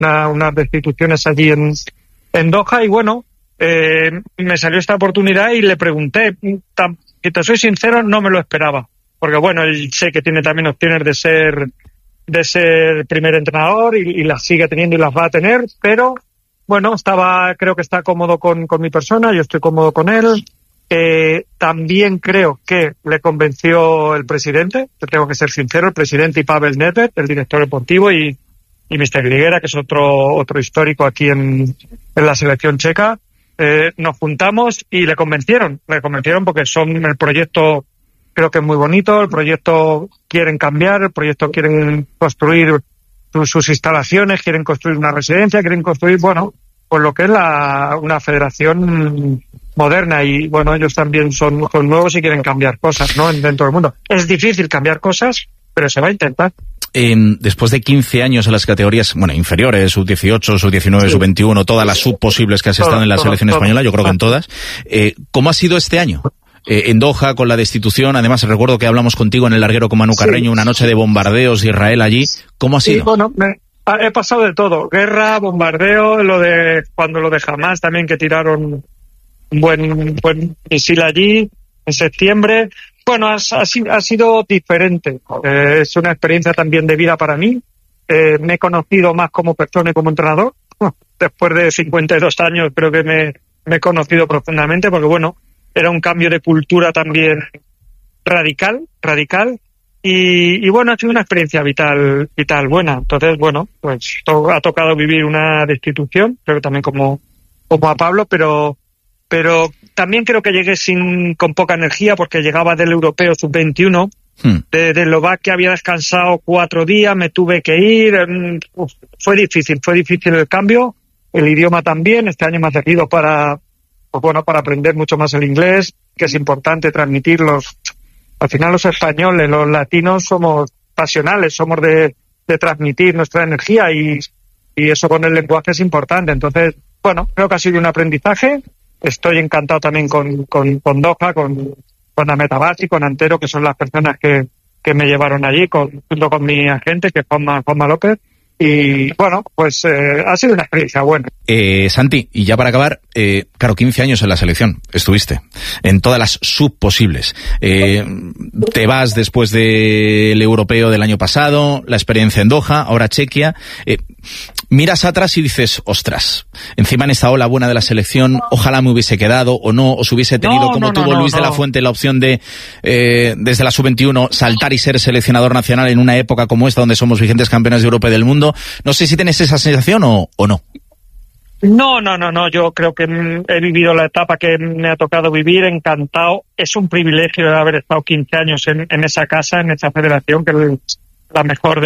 unas destituciones allí en Doha y bueno, me salió esta oportunidad y le pregunté, si te soy sincero, no me lo esperaba, porque bueno, él sé que tiene también opciones de ser primer entrenador y las sigue teniendo y las va a tener, pero bueno, creo que está cómodo con mi persona, yo estoy cómodo con él. También creo que le convenció el presidente, tengo que ser sincero, el presidente y Pavel Nedvěd, el director deportivo, y Mr. Griguera, que es otro histórico aquí en la selección checa. Nos juntamos y le convencieron porque el proyecto creo que es muy bonito, el proyecto quieren cambiar, el proyecto quieren construir sus instalaciones, quieren construir una residencia, quieren construir, bueno, pues lo que es una federación moderna y, bueno, ellos también son nuevos y quieren cambiar cosas, ¿no? Dentro del mundo. Es difícil cambiar cosas, pero se va a intentar. Después de 15 años en las categorías, bueno, inferiores, sub-18, sub-19, sub-21, todas las sub-posibles que has estado en la selección española, yo creo que en todas, ¿cómo ha sido este año? En Doha, con la destitución, además recuerdo que hablamos contigo en el larguero con Manu Carreño, una noche de bombardeos de Israel allí, ¿cómo ha sido? Sí, bueno, he pasado de todo, guerra, bombardeo, cuando lo de Hamas también, que tiraron un buen misil allí, en septiembre. Bueno, ha sido diferente, es una experiencia también de vida para mí, me he conocido más como persona y como entrenador, después de 52 años creo que me he conocido profundamente, porque bueno, era un cambio de cultura también radical, y bueno, ha sido una experiencia vital buena. Entonces, bueno, pues ha tocado vivir una destitución, creo que también como a Pablo, pero también creo que llegué con poca energía, porque llegaba del europeo sub-21, de Eslovaquia, había descansado 4 días, me tuve que ir, fue difícil el cambio, el idioma también. Este año me ha servido para aprender mucho más el inglés, que es importante transmitirlos. Al final los españoles, los latinos, somos pasionales, somos de transmitir nuestra energía y eso con el lenguaje es importante. Entonces, bueno, creo que ha sido un aprendizaje. Estoy encantado también con Doha, con Ahmed Abbas y con Antero, que son las personas que me llevaron allí, junto con mi agente, que es Juanma López. Y bueno, pues ha sido una experiencia buena. Santi, y ya para acabar, claro, 15 años en la selección estuviste, en todas las subposibles. Te vas después del europeo del año pasado, la experiencia en Doha, ahora Chequia. Miras atrás y dices, ostras, encima en esta ola buena de la selección, ojalá me hubiese quedado o no, o se hubiese tenido tuvo Luis de la Fuente la opción de, desde la sub-21, saltar y ser seleccionador nacional en una época como esta, donde somos vigentes campeones de Europa y del mundo. No sé si tienes esa sensación o no. No, yo creo que he vivido la etapa que me ha tocado vivir, encantado. Es un privilegio haber estado 15 años en esa casa, en esa federación, que es la mejor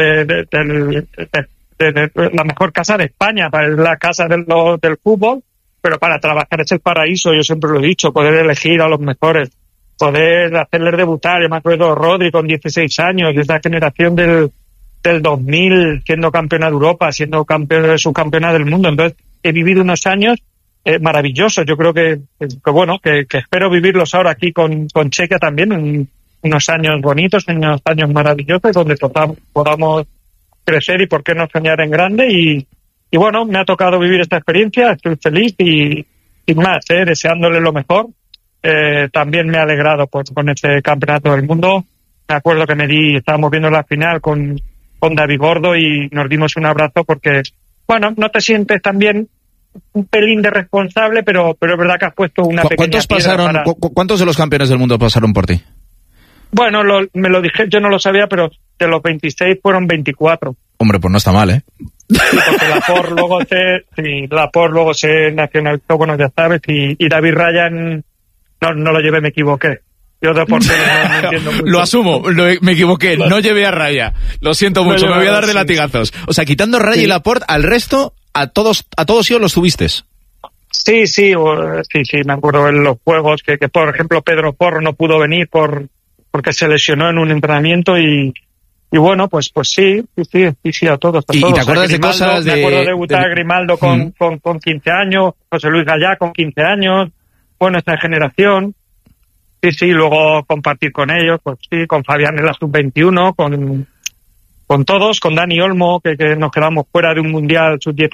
la mejor casa de España, la casa del fútbol, pero para trabajar es el paraíso, yo siempre lo he dicho, poder elegir a los mejores, poder hacerles debutar. Yo me acuerdo de Rodri con 16 años, de esa generación del 2000, siendo campeona de Europa, siendo subcampeona del mundo. Entonces, he vivido unos años maravillosos. Yo creo que espero vivirlos ahora aquí con Chequia también, unos años bonitos, unos años maravillosos, donde podamos crecer y por qué no soñar en grande. Y bueno, me ha tocado vivir esta experiencia, estoy feliz y sin más, deseándole lo mejor. También me ha alegrado con este campeonato del mundo. Me acuerdo que estábamos viendo la final con David Gordo y nos dimos un abrazo, porque bueno, no te sientes también un pelín de responsable, pero es verdad que has puesto una pequeña piedra. ¿Cuántos de los campeones del mundo pasaron por ti? Bueno, me lo dije, yo no lo sabía, pero de los 26 fueron 24. Hombre, pues no está mal, ¿eh? Sí, porque Laporte luego se nacionalizó, bueno, ya sabes, y David Ryan no lo llevé, me equivoqué. Yo de portero no entiendo mucho. Lo asumo, me equivoqué, no llevé a Raya. Lo siento mucho, me voy a dar de latigazos. O sea, quitando Raya y Laporte, al resto, a todos ellos los tuviste. Sí, me acuerdo en los juegos que por ejemplo, Pedro Porro no pudo venir porque se lesionó en un entrenamiento y bueno, pues sí, a todos. ¿Y te acuerdas de cosas Me acuerdo de debutar a Grimaldo con 15 años, José Luis Gallá con 15 años, bueno, esta generación. Sí, luego compartir con ellos, pues sí, con Fabián en la sub-21, todos, con Dani Olmo, que nos quedamos fuera de un Mundial sub-17